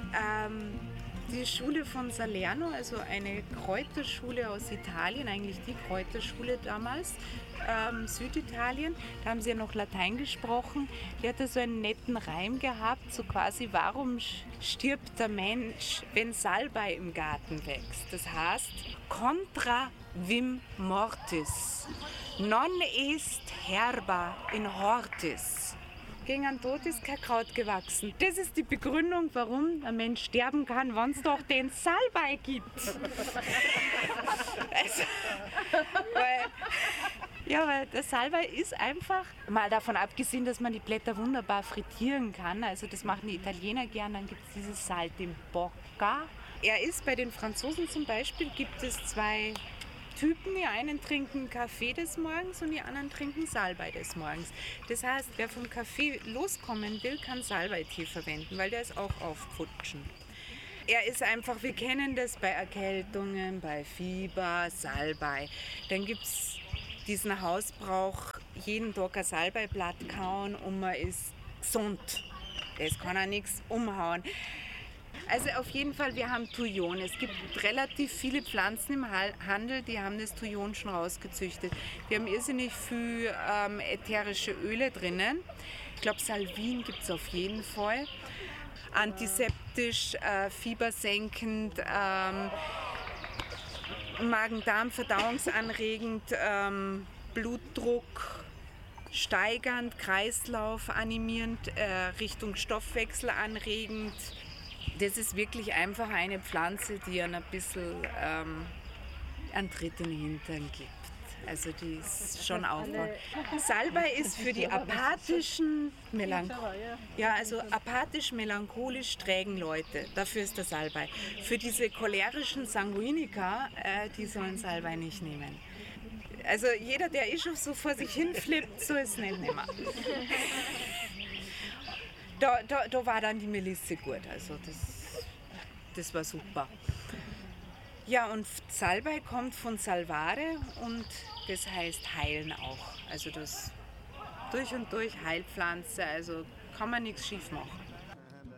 Die Schule von Salerno, also eine Kräuterschule aus Italien, eigentlich die Kräuterschule damals, Süditalien, da haben sie ja noch Latein gesprochen. Die hatte so einen netten Reim gehabt, so quasi, warum stirbt der Mensch, wenn Salbei im Garten wächst? Das heißt, contra vim mortis, non est herba in hortis. Gegen einen Tod ist kein Kraut gewachsen. Das ist die Begründung, warum ein Mensch sterben kann, wenn es doch den Salbei gibt. Weil der Salbei ist einfach, mal davon abgesehen, dass man die Blätter wunderbar frittieren kann, also das machen die Italiener gern, dann gibt es dieses Salto in Bocca. Er ist bei den Franzosen zum Beispiel, gibt es zwei Typen, die einen trinken Kaffee des Morgens und die anderen trinken Salbei des Morgens. Das heißt, wer vom Kaffee loskommen will, kann Salbeitee verwenden, weil der ist auch aufputschen. Er ist einfach, wir kennen das bei Erkältungen, bei Fieber, Salbei. Dann gibt es diesen Hausbrauch, jeden Tag ein Salbeiblatt kauen und man ist gesund. Das kann auch nichts umhauen. Also auf jeden Fall, wir haben Thujon. Es gibt relativ viele Pflanzen im Handel, die haben das Thujon schon rausgezüchtet. Wir haben irrsinnig viel ätherische Öle drinnen. Ich glaube, Salvin gibt es auf jeden Fall. Antiseptisch, fiebersenkend, Magen-Darm, verdauungsanregend, Blutdruck steigernd, Kreislauf animierend, Richtung Stoffwechsel anregend. Das ist wirklich einfach eine Pflanze, die ein bisschen einen Tritt in den Hintern gibt. Also die ist schon aufbauend. Salbei ist für die apathischen, apathisch-melancholisch trägen Leute. Dafür ist der Salbei. Für diese cholerischen Sanguiniker, die sollen Salbei nicht nehmen. Also jeder, der schon so vor sich hin flippt, soll es nicht nehmen. Da war dann die Melisse gut, also das war super. Ja, und Salbei kommt von Salvare und das heißt heilen auch. Also das durch und durch Heilpflanze, also kann man nichts schief machen.